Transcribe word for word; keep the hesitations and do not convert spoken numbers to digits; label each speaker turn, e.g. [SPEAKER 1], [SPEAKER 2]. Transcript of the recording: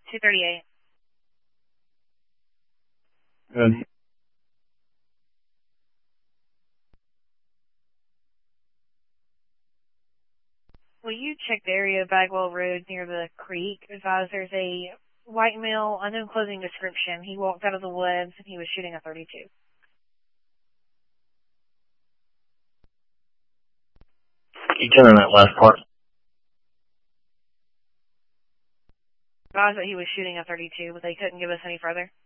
[SPEAKER 1] two thirty-eight.
[SPEAKER 2] Good.
[SPEAKER 1] Will you check the area of Bagwell Road near the creek? Advise there's a white male, unknown clothing description. He walked out of the woods and he was shooting a thirty-two.
[SPEAKER 2] Keep telling that last part.
[SPEAKER 1] Advise that he was shooting a thirty-two, but they couldn't give us any further.